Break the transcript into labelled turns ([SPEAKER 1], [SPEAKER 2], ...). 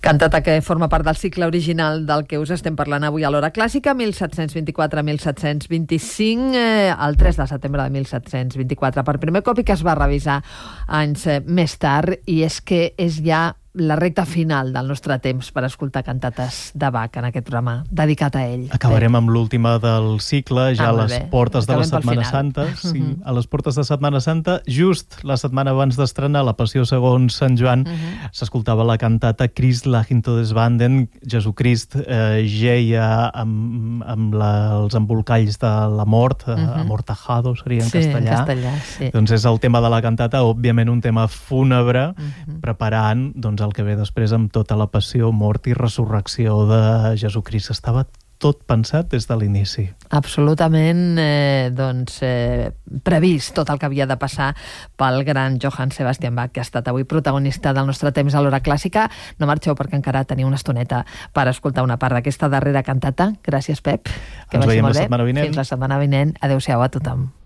[SPEAKER 1] Cantata que forma part del cicle original del que us estem parlant avui a l'Hora Clàssica, 1724-1725, el 3 de setembre de 1724, per primer cop, i que es va revisar anys més tard, i és que és ja la recta final del nostre temps per escoltar cantates de Bach en aquest programa dedicat a ell.
[SPEAKER 2] Acabarem amb l'última del cicle, ja a les portes de la Setmana Santa. Sí, a les portes de Setmana Santa, just la setmana abans d'estrenar la Passió segons Sant Joan, s'escoltava la cantata Christ laginto des Banden, Jesucrist geia amb els embolcalls de la mort, amortajado seria en castellà.
[SPEAKER 1] Sí.
[SPEAKER 2] Doncs és el tema de la cantata, òbviament un tema fúnebre, preparant doncs el que ve després amb tota la passió, mort i resurrecció de Jesucrist. Estava tot pensat des de l'inici.
[SPEAKER 1] Absolutament previst tot el que havia de passar pel gran Johann Sebastian Bach, que ha estat avui protagonista del nostre temps a l'Hora Clàssica. No marxeu, perquè encara teniu una estoneta per escoltar una part d'aquesta darrera cantata. Gràcies, Pep.
[SPEAKER 2] Ens veiem la setmana vinent.
[SPEAKER 1] Fins la setmana vinent. Adéu-siau a tothom.